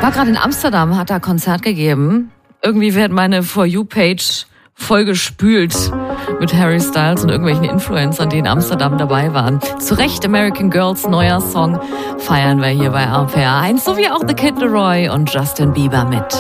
War gerade in Amsterdam, hat da Konzert gegeben. Irgendwie wird meine For You-Page voll gespült mit Harry Styles und irgendwelchen Influencern, die in Amsterdam dabei waren. Zu Recht, American Girls, neuer Song, feiern wir hier bei RPR 1, so wie auch The Kid Laroi und Justin Bieber mit.